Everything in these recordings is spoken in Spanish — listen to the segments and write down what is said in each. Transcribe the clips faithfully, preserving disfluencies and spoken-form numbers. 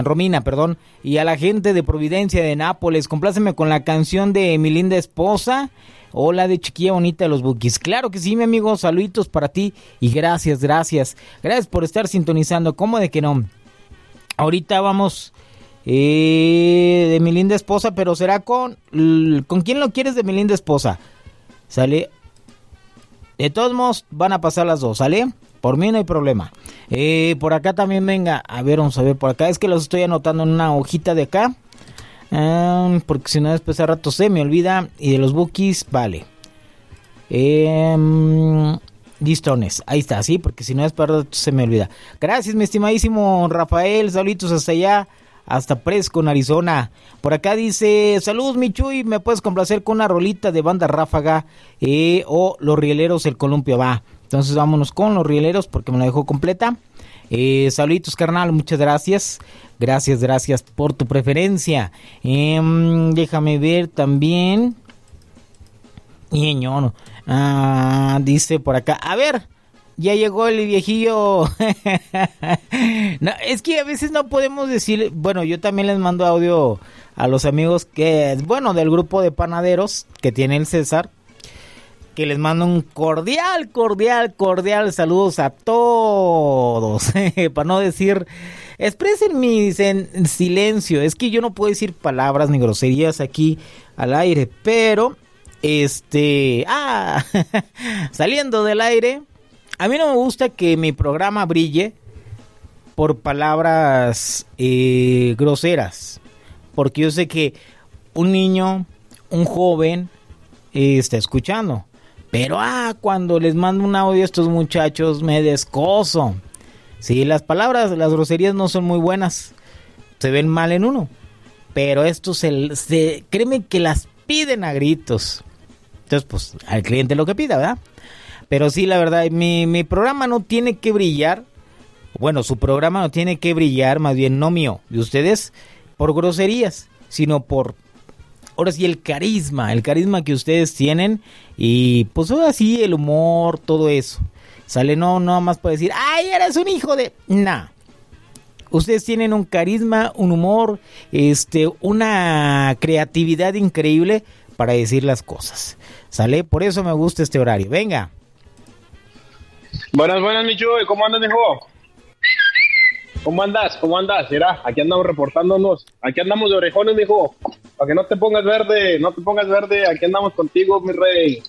Romina, perdón, y a la gente de Providencia de Nápoles, compláceme con la canción de mi linda esposa, o la de Chiquilla Bonita de los Bukis. Claro que sí, mi amigo, saluditos para ti y gracias, gracias, gracias por estar sintonizando, ¿cómo de que no? Ahorita vamos eh, de mi linda esposa, pero será con, ¿con quién lo quieres de mi linda esposa? ¿Sale? De todos modos van a pasar las dos, ¿sale? Por mí no hay problema. Eh, por acá también venga. A ver, vamos a ver por acá. Es que los estoy anotando en una hojita de acá. Um, porque si no después a rato se me olvida. Y de los Bukis, vale. Eh, listones. Ahí está, sí. Porque si no después a rato se me olvida. Gracias, mi estimadísimo Rafael. Saluditos hasta allá. Hasta Prescott, Arizona. Por acá dice, saludos mi Chuy, me puedes complacer con una rolita de Banda Ráfaga eh, o Los Rieleros, el Columpio va. Entonces vámonos con Los Rieleros porque me la dejó completa. Eh, saluditos carnal, muchas gracias. Gracias, gracias por tu preferencia. Eh, déjame ver también. Ñeño, ah, dice por acá, a ver. Ya llegó el viejillo. No, es que a veces no podemos decir. Bueno, yo también les mando audio a los amigos que, bueno, del grupo de panaderos que tiene el César. Que les mando un cordial, cordial, cordial saludos a todos. Para no decir, expresen mi en silencio. Es que yo no puedo decir palabras ni groserías aquí al aire. Pero, este, ah, saliendo del aire. A mí no me gusta que mi programa brille por palabras eh, groseras, porque yo sé que un niño, un joven, eh, está escuchando, pero ah, cuando les mando un audio a estos muchachos me descoso. Sí, las palabras, las groserías no son muy buenas, se ven mal en uno, pero estos se, se créeme que las piden a gritos. Entonces, pues, al cliente lo que pida, ¿verdad? Pero sí, la verdad, mi, mi programa no tiene que brillar. Bueno, su programa no tiene que brillar, más bien no mío, de ustedes, por groserías, sino por, ahora sí, el carisma, el carisma que ustedes tienen. Y pues ahora sí, el humor, todo eso. Sale, no, no más para decir, ¡ay, eres un hijo de...! Nah. Ustedes tienen un carisma, un humor, este, una creatividad increíble para decir las cosas. ¿Sale? Por eso me gusta este horario. Venga. Buenas, buenas, mi Chuy. ¿Cómo andas, hijo? ¿Cómo andas? ¿Cómo andas? Mira, aquí andamos reportándonos. Aquí andamos de orejones, mijo. Para que no te pongas verde, no te pongas verde. Aquí andamos contigo, mi rey.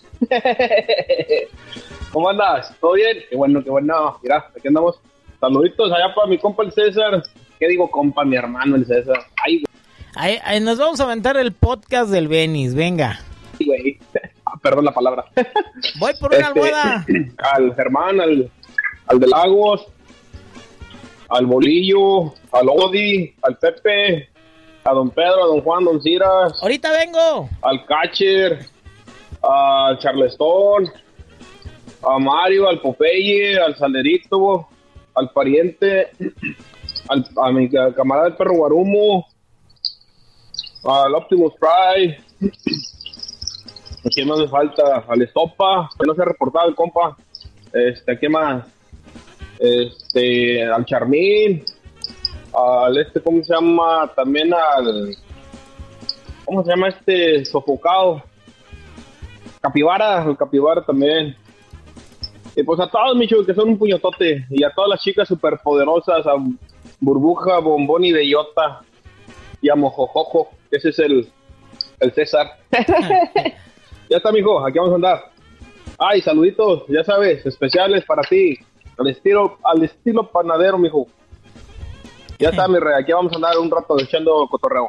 ¿Cómo andas? ¿Todo bien? Qué bueno, qué bueno. Mira, aquí andamos. Saluditos allá para mi compa el César. ¿Qué digo, compa? Mi hermano el César. Ay, güey. Ahí, ahí nos vamos a aventar el podcast del Benis. Venga. Sí, güey. Perdón la palabra. Voy por una este, almohada. Al Germán, al, al de Lagos, al Bolillo, al Odi, al Pepe, a don Pedro, a don Juan, don Ciras. Ahorita vengo. Al Catcher, al Charleston, a Mario, al Popeye, al Salerito, al Pariente, al, a mi camarada el Perro Guarumo, al Optimus Prime. ¿A quién más me falta? Al Estopa, que no se ha reportado el compa. Este, ¿a quién más? Este, al Charmín, al este, ¿cómo se llama? También al, ¿cómo se llama este sofocado? Capibara, el Capibara también. Y pues a todos, Micho, que son un puñotote. Y a todas las chicas superpoderosas, a Burbuja, Bombón y Bellota. Y a Mojojojo, ese es el, el César. Ya está, mijo, aquí vamos a andar. Ay, saluditos, ya sabes, especiales para ti. Al estilo, al estilo panadero, mijo. Ya está, mi rey, aquí vamos a andar un rato echando cotorreo.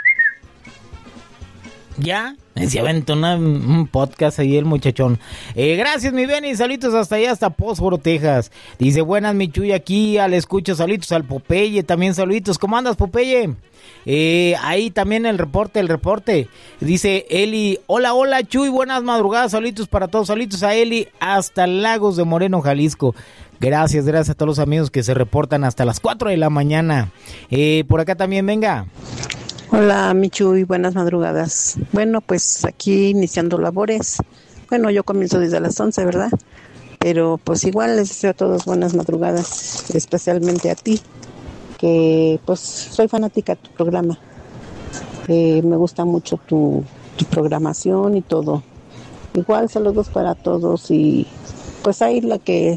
Ya, se aventó una, un podcast ahí el muchachón. Eh, gracias, mi Benny, saluditos hasta allá, hasta Pósforo, Texas. Dice, buenas, mi Chuy, aquí al escucho, saluditos al Popeye, también saluditos. ¿Cómo andas, Popeye? Eh, ahí también el reporte, el reporte. Dice Eli, hola, hola, Chuy, buenas madrugadas, saluditos para todos, saluditos a Eli, hasta Lagos de Moreno, Jalisco. Gracias, gracias a todos los amigos que se reportan hasta las cuatro de la mañana. Eh, por acá también, venga. Hola, Michu, y buenas madrugadas. Bueno, pues aquí iniciando labores. Bueno, yo comienzo desde las once, ¿verdad? Pero pues igual les deseo a todos buenas madrugadas, especialmente a ti, que pues soy fanática de tu programa. Eh, me gusta mucho tu, tu programación y todo. Igual saludos para todos y pues ahí la que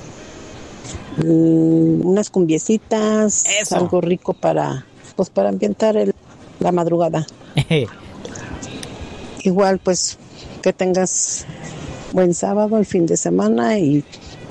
mm, unas cumbiecitas, Eso. algo rico para pues para ambientar el, la madrugada. Igual pues que tengas buen sábado, el fin de semana y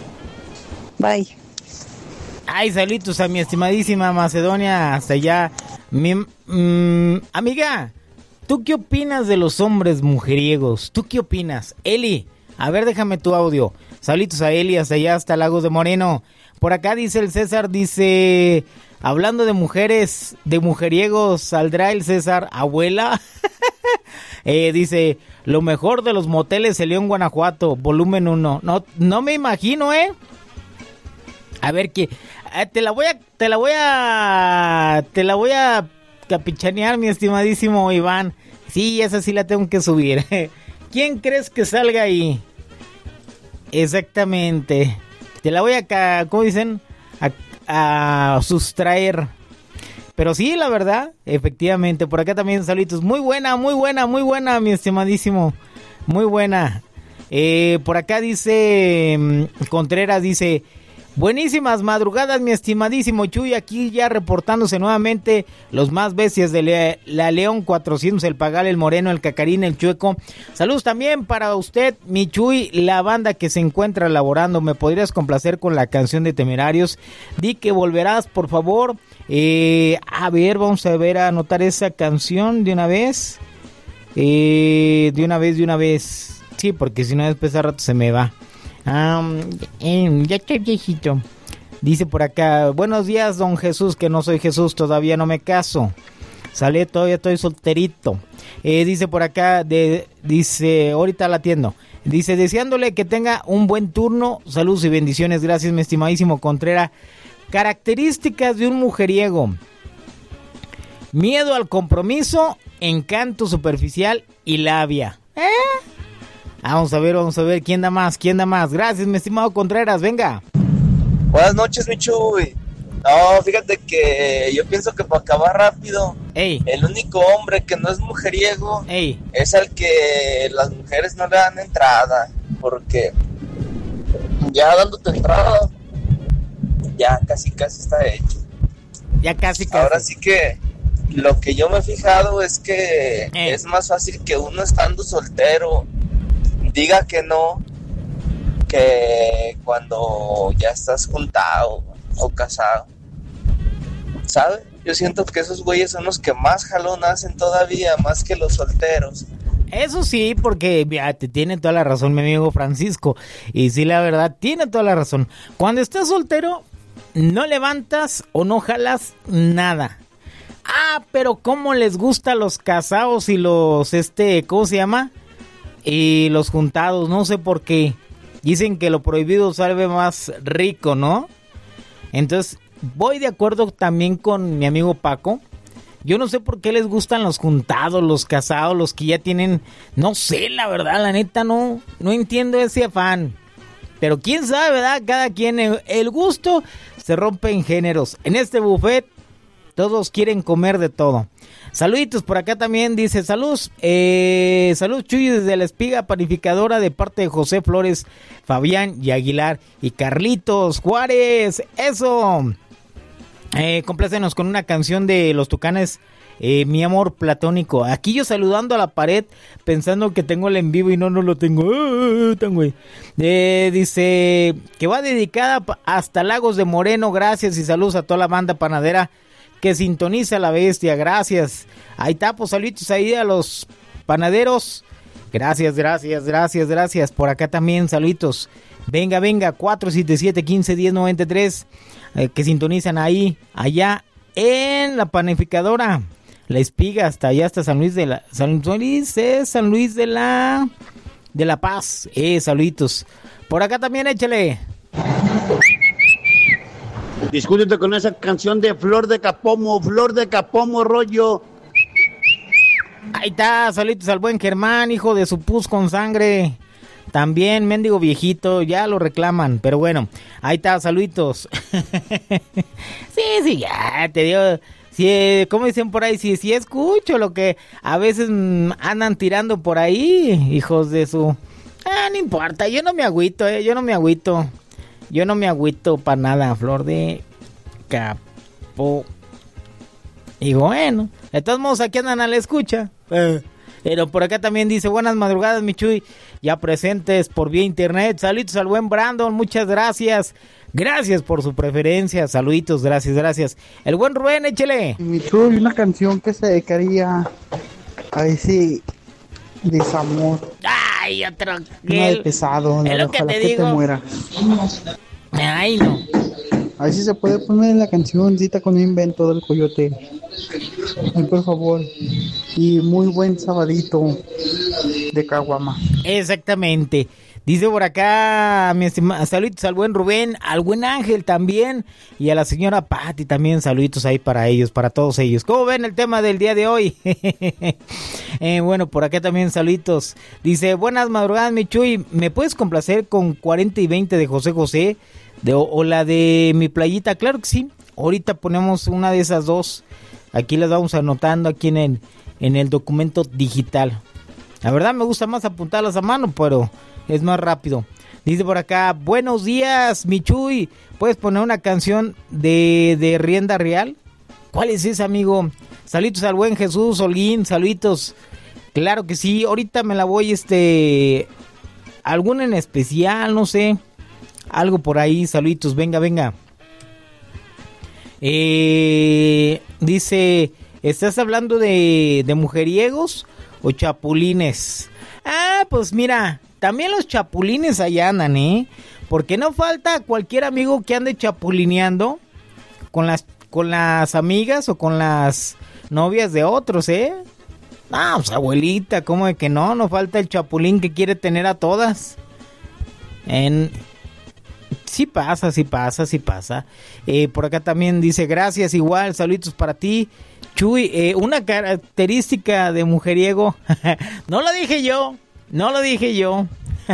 bye. Ay, saludos a mi estimadísima Macedonia, hasta allá. Mi, mm, amiga, ¿tú qué opinas de los hombres mujeriegos? ¿Tú qué opinas? Eli, a ver, déjame tu audio. Saludos a Eli, hasta allá, hasta Lagos de Moreno. Por acá dice el César, dice, hablando de mujeres, de mujeriegos, ¿saldrá el César, abuela? eh, dice, lo mejor de los moteles en León, Guanajuato, volumen uno. No, no me imagino, ¿eh? A ver, que te la voy a, te la voy a, te la voy a capichanear, mi estimadísimo Iván. Sí, esa sí la tengo que subir. ¿Quién crees que salga ahí? Exactamente. Te la voy a, ¿cómo dicen? A, a sustraer. Pero sí, la verdad, efectivamente. Por acá también saluditos. Muy buena, muy buena, muy buena, mi estimadísimo. Muy buena. Eh, por acá dice Contreras, dice... Buenísimas madrugadas, mi estimadísimo Chuy, aquí ya reportándose nuevamente los más bestias de Le- la León cuatrocientos, el Pagal, el Moreno, el Cacarín, el Chueco. Saludos también para usted, mi Chuy, la banda que se encuentra laborando. ¿Me podrías complacer con la canción de Temerarios? Di que volverás, por favor. Eh, a ver, vamos a ver, a anotar esa canción de una vez. Eh, de una vez, de una vez. Sí, porque si no después a rato se me va. Um, eh, ya estoy viejito. Dice por acá, buenos días, don Jesús, que no soy Jesús, todavía no me caso. Sale, todavía estoy solterito. Eh, dice por acá, de, dice, ahorita la atiendo. Dice, deseándole que tenga un buen turno, saludos y bendiciones. Gracias, mi estimadísimo Contreras. Características de un mujeriego: miedo al compromiso, encanto superficial y labia. ¿Eh? Vamos a ver, vamos a ver, ¿quién da más? ¿Quién da más? Gracias, mi estimado Contreras, venga. Buenas noches, mi Chuy. No, fíjate que yo pienso que para acabar rápido, Ey. el único hombre que no es mujeriego Ey. es al que las mujeres no le dan entrada, porque ya dándote entrada, ya casi casi está hecho. Ya casi casi. Ahora sí que lo que yo me he fijado es que Ey. es más fácil que uno estando soltero diga que no, que cuando ya estás juntado o casado, ¿sabes? Yo siento que esos güeyes son los que más jalón hacen todavía, más que los solteros. Eso sí, porque ya, te tiene toda la razón mi amigo Francisco. Y sí, la verdad, tiene toda la razón. Cuando estás soltero, no levantas o no jalas nada. Ah, pero cómo les gusta a los casados y los, este, ¿cómo se llama? Y los juntados, no sé por qué. Dicen que lo prohibido sabe más rico, ¿no? Entonces, voy de acuerdo también con mi amigo Paco. Yo no sé por qué les gustan los juntados, los casados, los que ya tienen... No sé, la verdad, la neta, no, no entiendo ese afán. Pero quién sabe, ¿verdad? Cada quien, el, el gusto se rompe en géneros. En este buffet, todos quieren comer de todo. Saluditos por acá también, dice, salud, eh, salud Chuy desde la Espiga Panificadora de parte de José Flores, Fabián y Aguilar y Carlitos Juárez, eso. Eh, complácenos con una canción de Los Tucanes, eh, Mi Amor Platónico. Aquí yo saludando a la pared, pensando que tengo el en vivo y no, no lo tengo. Uh, tengo eh, dice que va dedicada hasta Lagos de Moreno, gracias y saludos a toda la banda panadera que sintoniza La Bestia, gracias. Ahí está, pues saluditos ahí a los panaderos. Gracias, gracias, gracias, gracias. Por acá también saluditos. Venga, venga, cuatro siete siete, uno cinco, uno cero nueve tres, eh, que sintonizan ahí, allá en la panificadora La Espiga, hasta allá, hasta San Luis de la... San Luis, eh, San Luis de la... de La Paz, eh, saluditos. Por acá también échale. Discútete con esa canción de Flor de Capomo, Flor de Capomo, rollo. Ahí está, saluditos al buen Germán, hijo de su pus con sangre. También, mendigo viejito, ya lo reclaman. Pero bueno, ahí está, saluditos. sí, sí, ya, te digo. Si, como dicen por ahí, si, si escucho lo que a veces mm, andan tirando por ahí, hijos de su... Ah, no importa, yo no me agüito, eh, yo no me agüito. Yo no me agüito para nada, Flor de Capo. Y bueno, de todos modos aquí andan a la escucha. Eh. Pero por acá también dice, buenas madrugadas, mi Chuy, ya presentes por vía internet. Saluditos al buen Brandon, muchas gracias. Gracias por su preferencia, saluditos, gracias, gracias. El buen Rubén, échele. Mi Chuy, una canción que se dedicaría a ese desamor. Ay, otro. Una de pesado, es lo que ojalá te que digo. te muera. Ay, no. A ver si se puede poner la cancióncita con un invento del coyote. Ay, por favor. Y muy buen sabadito de caguama. Exactamente. Dice por acá, mi estimado, saluditos al buen Rubén, al buen Ángel también, y a la señora Patti también, saluditos ahí para ellos, para todos ellos. ¿Cómo ven el tema del día de hoy? eh, bueno, por acá también saluditos. Dice, buenas madrugadas, mi Chuy, ¿me puedes complacer con cuarenta y veinte de José José? De, o, o la de Mi Playita, claro que sí. Ahorita ponemos una de esas dos. Aquí las vamos anotando aquí en el, en el documento digital. La verdad me gusta más apuntarlas a mano, pero es más rápido. Dice por acá, buenos días, mi Chuy. ¿Puedes poner una canción de, de Rienda Real? ¿Cuál es esa, amigo? Saluditos al buen Jesús Holguín, saluditos. Claro que sí, ahorita me la voy, este... alguna en especial, no sé... algo por ahí, saluditos, venga, venga. Eh, dice, ¿estás hablando de, de mujeriegos o chapulines? Ah, pues mira, también los chapulines allá andan, ¿eh? Porque no falta cualquier amigo que ande chapulineando con las, con las amigas o con las novias de otros, ¿eh? Ah, pues abuelita, ¿cómo de que no? No falta el chapulín que quiere tener a todas. En... Sí pasa, sí pasa, sí pasa. Eh, por acá también dice, gracias, igual, saluditos para ti. Chuy, eh, una característica de mujeriego. No lo dije yo, no lo dije yo.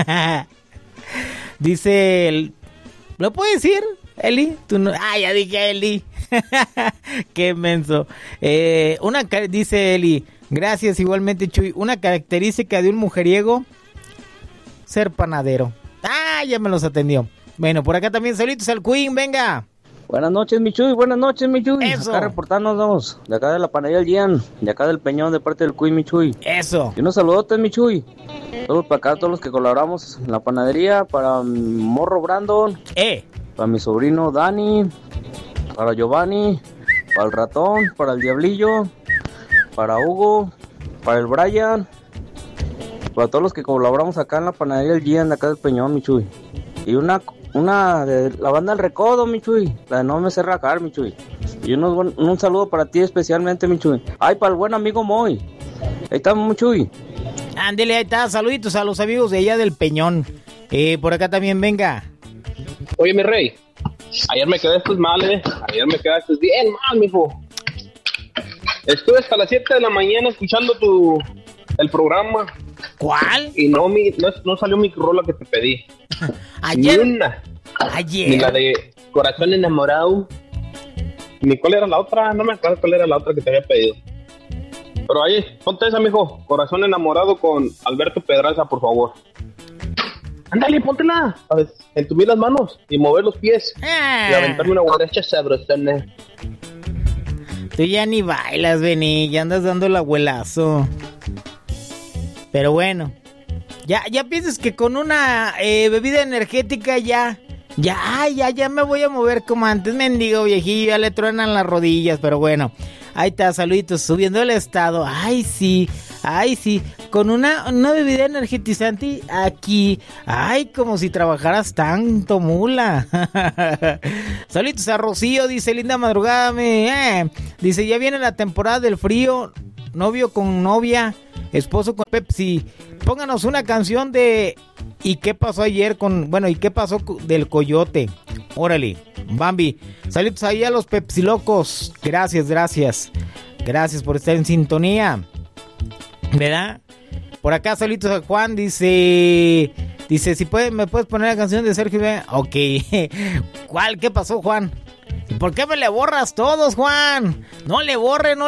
Dice, el... ¿lo puedo decir, Eli? ¿Tú no? Ah, ya dije Eli. Qué menso. Eh, una dice Eli, gracias igualmente, Chuy. Una característica de un mujeriego, ser panadero. Ah, ya me los atendió. Bueno, por acá también saluditos al Queen, venga. Buenas noches, mi Chuy, buenas noches, mi Chuy. Eso. Acá reportándonos, de acá de la panadería del Gian, de acá del Peñón, de parte del Queen, mi Chuy. Eso. Y unos saludotes, mi Chuy. Todos para acá, todos los que colaboramos en la panadería, para mi morro Brandon, Eh. para mi sobrino Dani, para Giovanni, para el ratón, para el diablillo, para Hugo, para el Brian, para todos los que colaboramos acá en la panadería del Gian, de acá del Peñón, mi Chuy. Y una... Una de la banda El Recodo, mi Chuy. La de No Me Sé Rajar, mi Chuy. Y unos buen, un saludo para ti especialmente, mi Chuy. Ay, para el buen amigo Moy. Ahí estamos, mi Chuy. Ándele, ahí está. Saluditos a los amigos de allá del Peñón. Eh, por acá también, venga. Oye, mi rey. Ayer me quedaste mal, eh. Ayer me quedaste bien mal, mijo. Estuve hasta las siete de la mañana escuchando tu... el programa. ¿Cuál? Y no, mi, no, no salió mi rola que te pedí. Ayer. Ni una. Ayer. Ni la de Corazón Enamorado. Ni cuál era la otra. No me acuerdo cuál era la otra que te había pedido. Pero ahí, ponte esa, mijo. Corazón Enamorado con Alberto Pedraza, por favor. Ándale, póntela. A ver, entumir las manos y mover los pies. Ah. Y aventarme una guaracha sabrosona. Tú ya ni bailas, Beni. Ya andas dando el abuelazo. Pero bueno, ya, ya piensas que con una eh, bebida energética ya, ya, ya, ya me voy a mover como antes, mendigo viejillo, ya le truenan las rodillas, pero bueno, ahí está, saluditos, subiendo el estado, ay sí, ay sí, con una, una bebida energetizante aquí, ay, como si trabajaras tanto, mula. Saluditos a Rocío, dice, linda madrugada, me, eh. Dice, ya viene la temporada del frío, novio con novia, esposo con Pepsi. Pónganos una canción de ¿y qué pasó ayer con, bueno, ¿y qué pasó del coyote? Órale, Bambi. Saludos ahí a los Pepsi locos. Gracias, gracias. Gracias por estar en sintonía. ¿Verdad? Por acá saludos a Juan, dice, Dice, si puede, me puedes poner la canción de Sergio B. Ok. ¿Cuál? ¿Qué pasó, Juan? ¿Por qué me le borras todos, Juan? No le borre, no